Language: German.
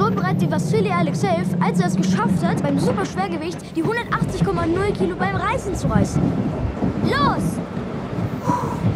So bereit wie Wassili Alexejew, als er es geschafft hat, beim Superschwergewicht die 180,0 Kilo beim Reißen zu reißen. Los!